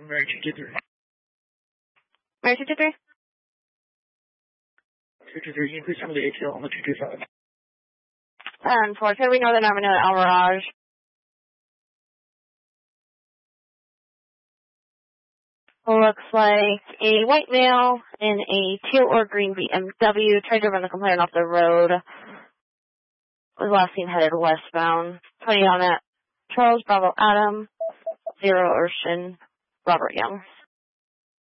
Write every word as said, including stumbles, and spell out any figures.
Mary two two three. Mary two two three? two two three, increase some of the A T L on the two two five. And for Kirby Northern Avenue at Alvarage. Looks like a white male in a teal or green B M W tried to run the complainant off the road. Was last seen headed westbound. twenty on at Charles Bravo Adam, zero Ocean, Robert Young.